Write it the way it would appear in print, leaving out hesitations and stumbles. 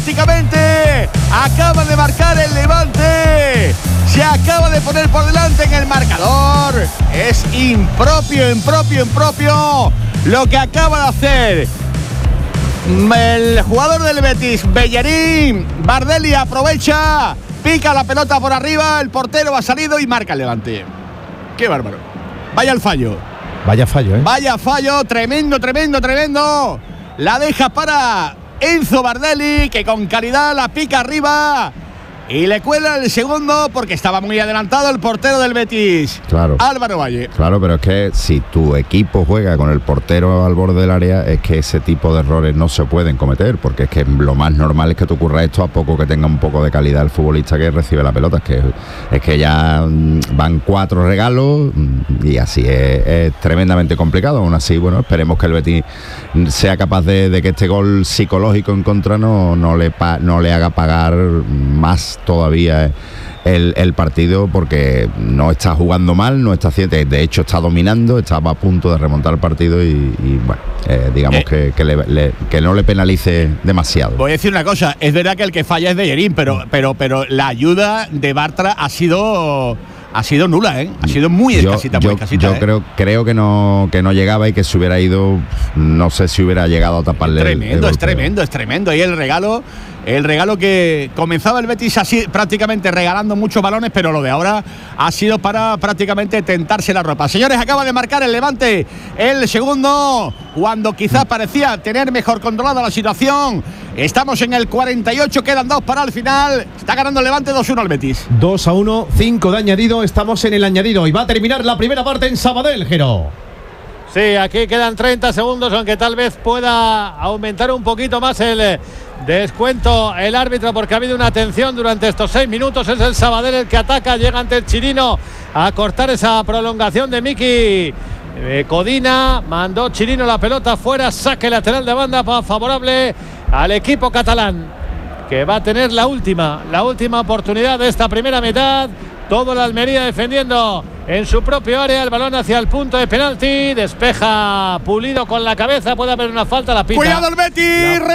prácticamente acaba de marcar el Levante. Se acaba de poner por delante en el marcador. Es impropio lo que acaba de hacer el jugador del Betis, Bellerín. Bardelli aprovecha, pica la pelota por arriba, el portero ha salido y marca el Levante. Qué bárbaro. Vaya el fallo. Vaya fallo, ¿eh? Vaya fallo, tremendo. La deja para Enzo Bardelli, que con calidad la pica arriba y le cuela el segundo porque estaba muy adelantado el portero del Betis. Claro. Álvaro Valle. Claro, pero es que si tu equipo juega con el portero al borde del área, es que ese tipo de errores no se pueden cometer, porque es que lo más normal es que te ocurra esto a poco que tenga un poco de calidad el futbolista que recibe la pelota. Es que ya van 4 regalos y así es tremendamente complicado. Aún así, bueno, esperemos que el Betis sea capaz de que este gol psicológico en contra no le haga pagar más todavía el partido, porque no está jugando mal, no está haciendo, de hecho está dominando, estaba a punto de remontar el partido y bueno, digamos que no le penalice demasiado. Voy a decir una cosa, es verdad que el que falla es Bellerín, pero la ayuda de Bartra ha sido nula, ¿eh? Ha sido muy escasita. Yo creo que no llegaba y que se hubiera ido, no sé si hubiera llegado a taparle. Es tremendo. Y el regalo que comenzaba el Betis así, prácticamente regalando muchos balones, pero lo de ahora ha sido para prácticamente tentarse la ropa. Señores, acaba de marcar el Levante el segundo, cuando quizás parecía tener mejor controlada la situación. Estamos en el 48, quedan 2 para el final. Está ganando el Levante 2-1 al Betis. 2-1, 5 de añadido. Estamos en el añadido y va a terminar la primera parte en Sabadell, Jero. Sí, aquí quedan 30 segundos, aunque tal vez pueda aumentar un poquito más el descuento el árbitro, porque ha habido una tensión durante estos 6 minutos. Es el Sabadell el que ataca, llega ante el Chirino a cortar esa prolongación de Miki Codina. Mandó Chirino la pelota fuera, saque lateral de banda favorable al equipo catalán, que va a tener la última oportunidad de esta primera mitad. Todo la Almería defendiendo en su propio área, el balón hacia el punto de penalti, despeja Pulido con la cabeza, puede haber una falta, la pita. ¡Cuidado el Betis!